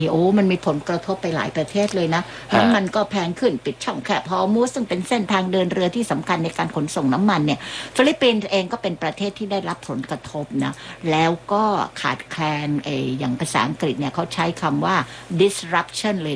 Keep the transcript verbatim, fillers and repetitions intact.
โอ้มันมีผลกระทบไปหลายประเทศเลยนะน้ำมันก็แพงขึ้นปิดช่องแคบฮอร์มุสซึ่งเป็นเส้นทางเดินเรือที่สำคัญในการขนส่งน้ำมันเนี่ยฟิลิปปินส์เองก็เป็นประเทศที่ได้รับผลกระทบนะแล้วก็ขาดแคลนเอออย่างภาษาอังกฤษเนี่ยเขาใช้คำว่า disruption เลย